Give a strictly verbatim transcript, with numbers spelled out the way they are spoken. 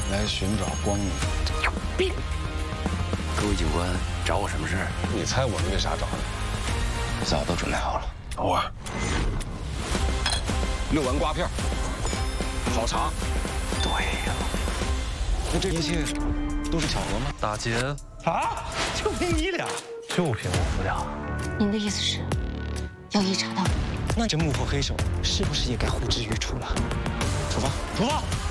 来寻找光明。 有病！各位警官，找我什么事？ 你猜我们为啥找你？ 早都准备好了。 等会儿。六丸瓜片，好茶。 对呀。 那这一切都是巧合吗？ 打劫啊！就凭你俩？ 就凭我们俩？ 您的意思是，要一查到？ 那这幕后黑手是不是也该呼之欲出了？出发！出发！